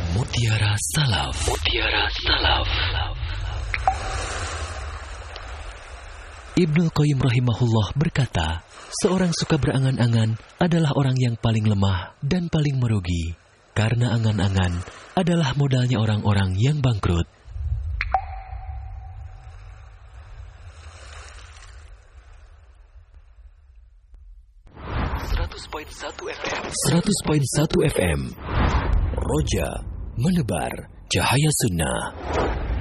Mutiara Salaf. Mutiara Salaf. Ibnu Qayyim rahimahullah berkata, seorang suka berangan-angan adalah orang yang paling lemah dan paling merugi, karena angan-angan adalah modalnya orang-orang yang bangkrut. .1 FM Roja menebar cahaya sunnah.